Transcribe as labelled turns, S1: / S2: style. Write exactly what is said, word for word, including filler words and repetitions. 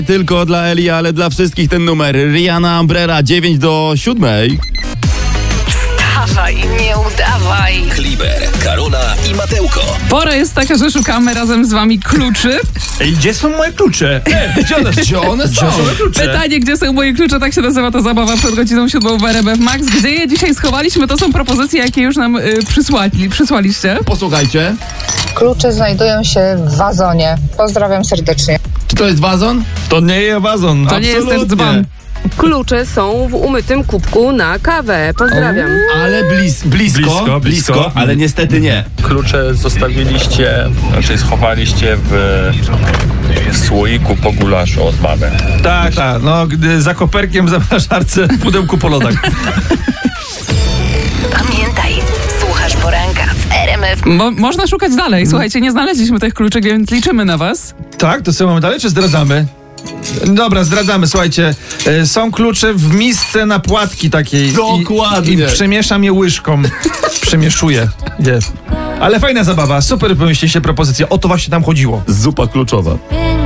S1: Tylko dla Eli, ale dla wszystkich ten numer. Rihanna Umbrella, dziewięć do siódmej.
S2: Wstawaj, nie udawaj.
S3: Kliber, Karola i Matełko.
S4: Pora jest taka, że szukamy razem z wami kluczy.
S5: Ej, gdzie są moje klucze? Ej, gdzie one,
S1: Gdzie one są?
S5: Gdzie są moje klucze?
S4: Pytanie, gdzie są moje klucze, tak się nazywa ta zabawa przed godziną siódmą w R M F Max. Gdzie je dzisiaj schowaliśmy, to są propozycje, jakie już nam y, przysłali, przysłaliście.
S1: Posłuchajcie.
S6: Klucze znajdują się w wazonie. Pozdrawiam serdecznie.
S1: Czy to jest wazon?
S5: To nie jest wazon.
S4: To nie jest też dzban.
S7: Klucze są w umytym kubku na kawę. Pozdrawiam.
S1: Ale blis, blisko,
S5: Blisko,
S1: blisko,
S5: blisko.
S1: ale niestety nie.
S8: Klucze zostawiliście, znaczy schowaliście w słoiku po gulaszu od mamy.
S5: Tak, tak. No, gdy za koperkiem, za szarce, w pudełku po lodach.
S2: Pamiętaj, słuchasz poranka w R M F.
S4: Mo- można szukać dalej. Słuchajcie, nie znaleźliśmy tych kluczek, więc liczymy na was.
S5: Tak, to co mamy dalej, czy zdradzamy? Dobra, zdradzamy, słuchajcie. e, Są klucze w misce na płatki takiej. I-
S1: Dokładnie.
S5: I przemieszam je łyżką. Przemieszuję je. Ale fajna zabawa, super wymyśliliście propozycję. O to właśnie tam chodziło.
S1: Zupa kluczowa.